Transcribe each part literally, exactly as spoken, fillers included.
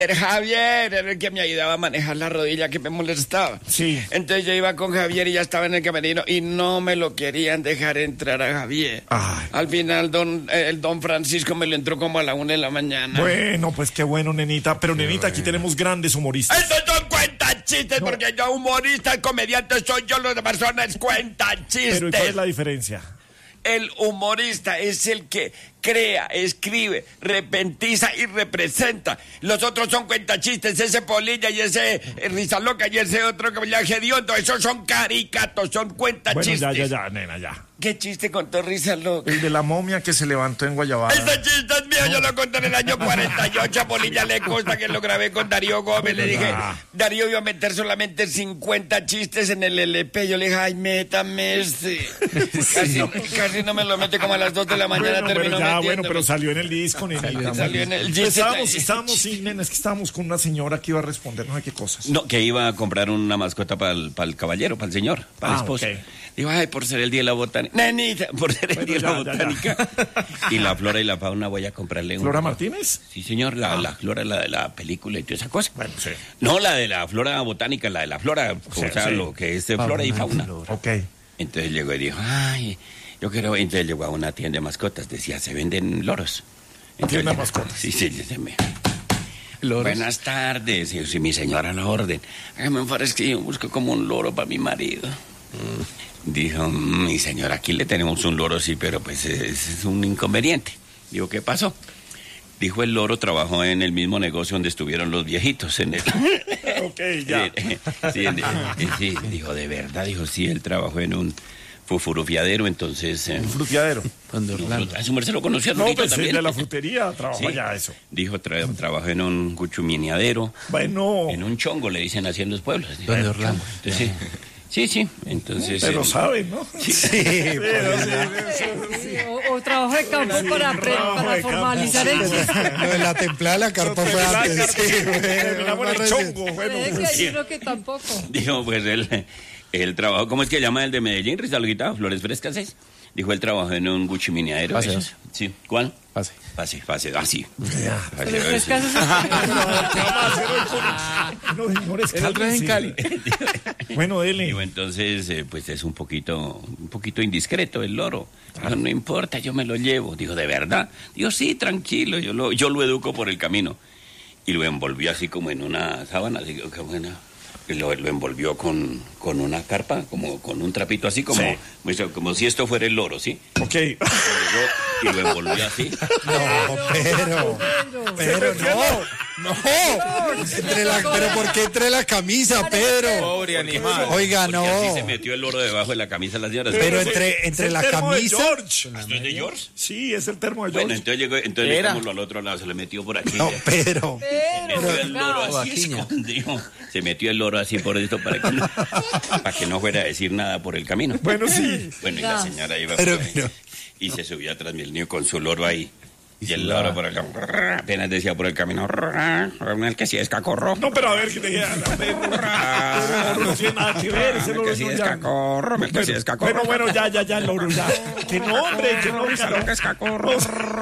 El Javier era el que me ayudaba a manejar la rodilla que me molestaba. Sí. Entonces yo iba con Javier y ya estaba en el camerino y no me lo querían dejar entrar a Javier. Ay. Al final don, el don Francisco me lo entró como a la una de la mañana. Bueno, pues qué bueno, nenita. Pero, nenita, aquí tenemos grandes humoristas. Estos son cuentan chistes, no. Porque yo humorista, comediante soy yo, los demás personas cuentan chistes. Pero ¿y cuál es la diferencia? El humorista es el que crea, escribe, repentiza y representa. Los otros son cuentachistes, ese Polilla y ese eh, Rizaloca y ese otro que me llama Gediondo. Esos son caricatos, son cuentachistes. Bueno, ya, ya, ya, nena, ya. ¿Qué chiste contó Rizaloca? El de la momia que se levantó en Guayabada. Ese chiste es mío, yo lo conté en el año cuarenta y ocho. A Polilla le consta que lo grabé con Darío Gómez. Le dije, Darío iba a meter solamente cincuenta chistes en el L P. Yo le dije, ay, métame este. Casi, casi no me lo mete como a las dos de la mañana. Bueno, terminó pero ya, bueno, pero salió en el disco, nenita. Salió en el... Estábamos, estábamos, sí, nena, es que estábamos con una señora que iba a responder no sé qué cosas. No, que iba a comprar una mascota para el, para el caballero, para el señor, para ah, el esposo. Okay. Digo, ay, por ser el día de la botánica. Nenita, por ser el bueno, día de ya, la botánica. Ya, ya. Y la flora y la fauna voy a comprarle un... ¿Flora Martínez? Sí, señor, la, ah. la flora, la de la película y toda esa cosa. Bueno, sí. No, la de la flora botánica, la de la flora, sí, o sea, sí. lo que es de flora y fauna. Flora. Ok. Entonces llegó y dijo, ay, yo quiero... Entonces llegó a una tienda de mascotas, decía, se venden loros. ¿Tienda de mascotas? Sí, sí, sí, me... ¿Loros? Buenas tardes, y, mi señora, la orden. Hágame un favor, es que yo busco como un loro para mi marido. Mm. Dijo, mi señora, aquí le tenemos un loro, sí, pero pues es, es un inconveniente. Digo, ¿qué pasó? Dijo, el loro trabajó en el mismo negocio donde estuvieron los viejitos. En el... ok, ya. Sí, en, en, sí, dijo, ¿de verdad? Dijo, sí, él trabajó en un fufurufiadero, entonces... Eh, ¿Un fruteadero? Cuando Orlando. A su merced lo conocía. No, pues también. De la frutería, trabajó sí. ya eso. Dijo, tra trabajó en un guchumineadero. Bueno. En un chongo, le dicen así en los pueblos. ¿Dónde Orlando? Entonces, sí. Sí, sí, entonces... Pero eh, saben, ¿no? Sí, sí, pero sí, sí, sí. O, o trabajo de campo sí, para, pre, para formalizar el chiste. Lo de la templada de la carpa fue antes. Sí, terminamos en el chongo. Bueno, es que hay uno que tampoco. Dijo, pues él, él trabajó, ¿cómo es que llama el de Medellín? Rizaloguita, Flores Frescas, ¿es? Dijo, él trabajó en un guchimineadero. Pase. Sí, ¿cuál? Pase. Pase, pase, así. Flores Frescas es... No, señores, en Cali. Bueno, dele. Digo, entonces, eh, pues es un poquito, un poquito indiscreto el loro. Dijo, no importa, yo me lo llevo. Dijo, ¿de verdad? Dijo, sí, tranquilo, yo lo, yo lo educo por el camino. Y lo envolvió así como en una sábana, así que bueno, lo, lo envolvió con, con una carpa, como con un trapito así, como, sí. como si esto fuera el loro, ¿sí? Ok. Y lo envolvió así. No, pero, pero no. No, entre la, pero ¿por qué entre la camisa, Pedro? Pobre animal. Oiga, porque no. así se metió el loro debajo de la camisa de las señoras. Pero entre, entre la camisa. De George. ¿Esto es de George? Sí, es el termo de George. Bueno, entonces llegó, entonces llegámoslo al otro lado, se le metió por aquí. No, Pedro. Se metió el loro no, así escondido. Se metió el loro así por esto para que no, para que no fuera a decir nada por el camino. Bueno, sí. Bueno, y la señora iba pero, por ahí, pero. y se subió atrás del niño con su loro ahí. Y el loro por acá, apenas decía por el camino, el que sí es cacorro. No, pero a ver, que te diga, no tiene nada que ver, ese loro el que sí es cacorro, el que sí es cacorro. Bueno, bueno, ya, ya, ya, el loro, ya. Que no, hombre, que no, el que es cacorro.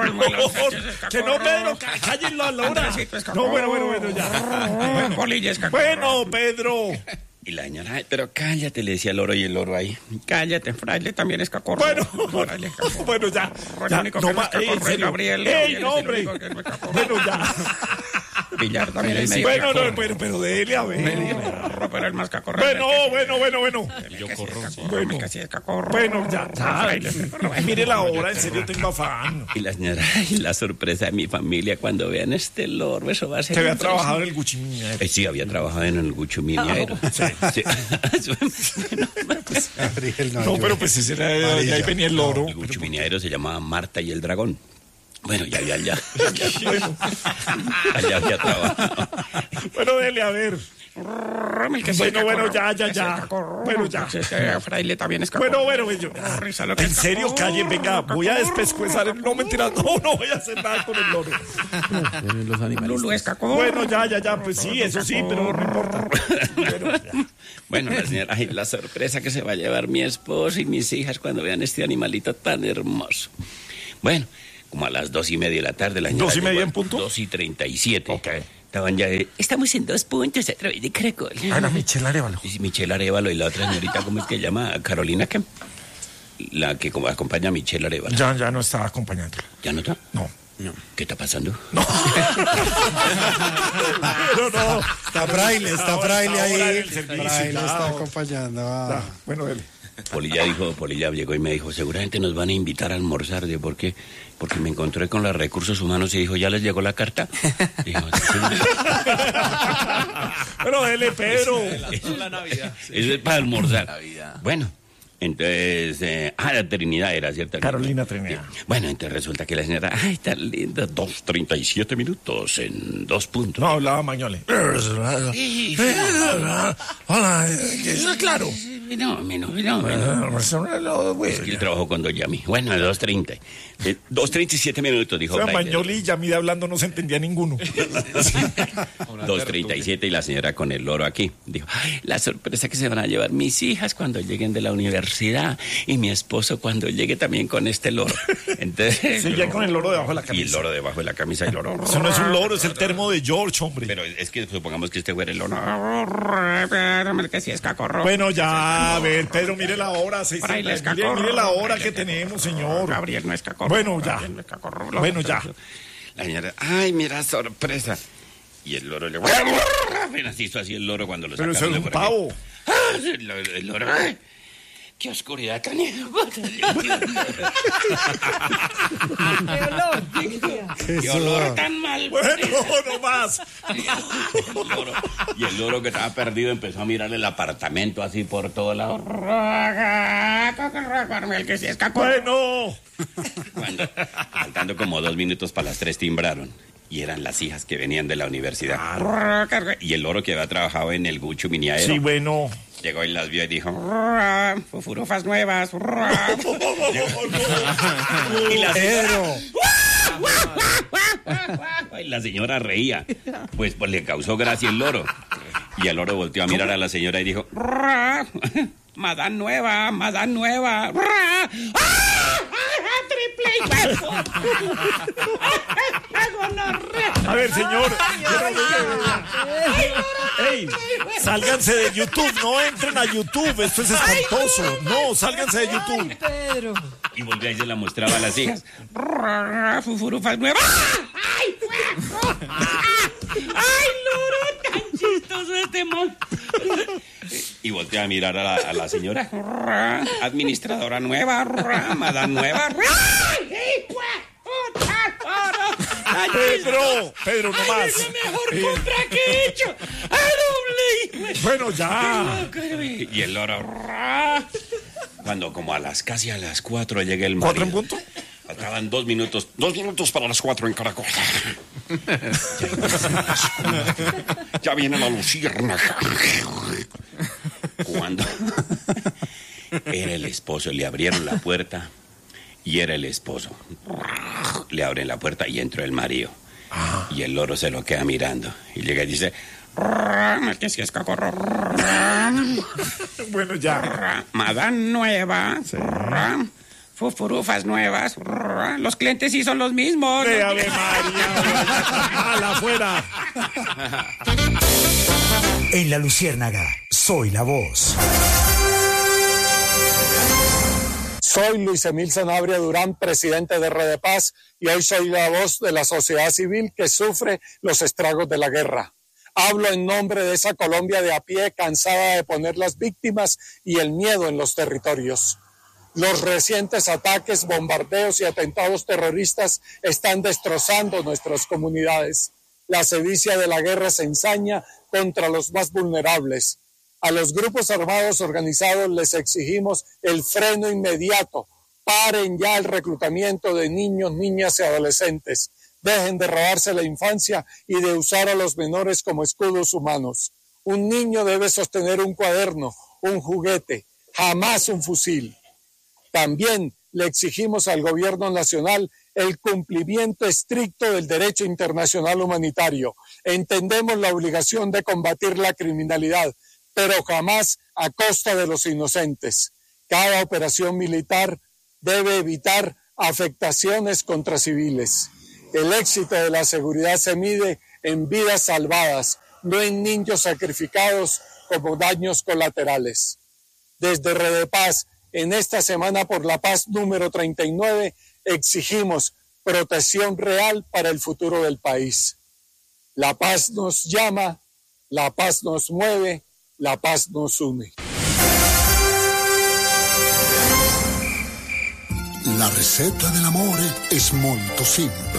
Que no, Pedro, cállenlo a la hora. No, bueno, bueno, bueno, ya. Bueno, Pedro. Y la señora, ay, pero cállate, le decía el loro y el loro ahí. Cállate, fraile, también es cacorro. Bueno, fraile, cacorro. bueno, ya. El ya único no que no más, es cacorro ey, es Gabriel. ¡Ey, no, hombre! Bueno, ya. Villar también es medio Bueno, cacorro. no, pero, pero dele a ver. Pero el más cacorro. Bueno, bueno, bueno, bueno. Yo corro. Bueno, casi es cacorro. bueno, ya, ya. Mire la hora, en serio tengo afán. Y la señora, y la sorpresa de mi familia cuando vean este loro, eso va a ser... ¿Se había trabajado en el Guchimineadero? Eh, sí, había trabajado en el Guchimineadero. Sí. Sí. Bueno, pues, no, pero pues ese era, de ahí venía el loro. El Guchimineadero se llamaba Marta y el Dragón. Bueno, ya, ya, ya. Bueno. Allá había trabajado. Bueno, dele a ver. Bueno, bueno, ya, ya, ya. Bueno, ya. Fraile también es Bueno, bueno, yo. En serio, callen, venga, voy a despescuezar. No, mentira, no, no voy a hacer nada con el loro. Los animales. Lulu es cacorro. Bueno, ya, ya, ya, pues sí, eso sí, pero no importa. Bueno, ya. Bueno, la señora, ay, la sorpresa que se va a llevar mi esposo y mis hijas cuando vean este animalito tan hermoso. Bueno, como a las dos y media de la tarde, la señora. ¿Dos y media llegó, en punto? Dos y treinta y siete. Ok. Estaban ya, eh, estamos en dos puntos a través de Caracol. Ah, la Michelle Arevalo. Sí, Michelle Arevalo y la otra señorita, ¿cómo es que se llama? Carolina, ¿qué? La que como acompaña a Michelle Arevalo. Ya, ya no estaba acompañándola. ¿Ya no está? No. No. ¿Qué está pasando? No. Pero no. Está Fraile, está Ahora- Fraile ahora ahí. en el servicio, Fraile claro. está acompañando. a- Ah, bueno, dele. Polilla dijo, Polilla llegó y me dijo, seguramente nos van a invitar a almorzar, ¿de por qué? Porque me encontré con los recursos humanos y dijo, ¿ya les llegó la carta? Dijo, sí. Pero dele, Pedro. Eso es para almorzar. Bueno, entonces, eh, ah, la Trinidad era, ¿cierto? Carolina Trinidad. Bueno, entonces resulta que la señora, ay, tan linda, dos treinta y siete minutos en dos puntos. No, hablaba Mañole. Hola, eso es claro. No, menos, no, menos. Es que él trabajó con Don Yami. Bueno, dos treinta. Eh, dos treinta y siete minutos, dijo O sea, Fraile. Mañoli y Yamida hablando no se entendía ninguno. dos treinta y siete y la señora con el loro aquí. Dijo, ay, la sorpresa que se van a llevar mis hijas cuando lleguen de la universidad y mi esposo cuando llegue también con este loro. Entonces, Sí, ya con el loro debajo de la y el camisa. loro debajo de la camisa y el loro. Eso no es un loro, es el termo de George, hombre. Pero es que supongamos que este fuera el loro. Que sí es cacorro. Bueno, ya, a ver, Pedro, mire la hora. seis Por ahí les mire, cacorro. mire la hora que tenemos, señor. Gabriel no es cacorro. Bueno, ya. Gabriel no es cacorro. Bueno, ya. La señora, ay, mira, sorpresa. Y el loro le... Apenas hizo así el loro cuando lo Pero eso sacaron es de un por aquí. pavo. Ah, el, el loro, ay, qué oscuridad tan... ¡Qué olor! Qué olor tan mal. Bueno, no más. El loro- y el loro que estaba perdido empezó a mirar el apartamento así por todo lado. El que sí es cacorro. Bueno. Cuando, faltando como dos minutos para las tres, timbraron. Y eran las hijas que venían de la universidad. Y el loro que había trabajado en el Gucho Miniaero. Sí, bueno. Llegó y las vio y dijo, fufurufas nuevas. Y la señora, y la señora reía. Pues, pues le causó gracia el loro. Y el loro volteó a mirar a la señora y dijo, Madame nueva, Madame nueva. Triple A ver, señor. Ey, sálganse de YouTube, no entren a YouTube, esto es espantoso. No, sálganse de YouTube. Pedro. Y volvió y se la mostraba a las hijas. Fufurufas nuevas. ¡Ay, fuego! ¡Ay, loro! ¡Tan chistoso este man! Y volteó a mirar a la, a la señora. Administradora nueva, madame nueva. ¡Ay, Pedro, Pedro, no más. Es la mejor Eh, compra que he hecho. ¡A doble! Bueno, ya. Y el loro. Cuando como a las casi a las cuatro llega el ¿Cuatro en marido. punto? Faltaban dos minutos. Dos minutos para las cuatro en Caracol. Ya viene la luciérnaga. Cuando era el esposo, le abrieron la puerta y era el esposo. Le abren la puerta y entró el marido. Y el loro se lo queda mirando. Y llega y dice... Que si es cacorro. Bueno, ya. Madame nueva. Fufurufas nuevas. Los clientes sí son los mismos. De Ave María. A la afuera. En La Luciérnaga, soy la voz. Soy Luis Emil Sanabria Durán, presidente de Redepaz, y hoy soy la voz de la sociedad civil que sufre los estragos de la guerra. Hablo en nombre de esa Colombia de a pie, cansada de poner las víctimas y el miedo en los territorios. Los recientes ataques, bombardeos y atentados terroristas están destrozando nuestras comunidades. La sevicia de la guerra se ensaña contra los más vulnerables. A los grupos armados organizados les exigimos el freno inmediato. Paren ya el reclutamiento de niños, niñas y adolescentes. Dejen de robarse la infancia y de usar a los menores como escudos humanos. Un niño debe sostener un cuaderno, un juguete, jamás un fusil. También le exigimos al gobierno nacional el cumplimiento estricto del derecho internacional humanitario. Entendemos la obligación de combatir la criminalidad, pero jamás a costa de los inocentes. Cada operación militar debe evitar afectaciones contra civiles. El éxito de la seguridad se mide en vidas salvadas, no en niños sacrificados como daños colaterales. Desde Redepaz, en esta Semana por la Paz número treinta y nueve, exigimos protección real para el futuro del país. La paz nos llama, la paz nos mueve, la paz nos une. La receta dell'amore è molto semplice.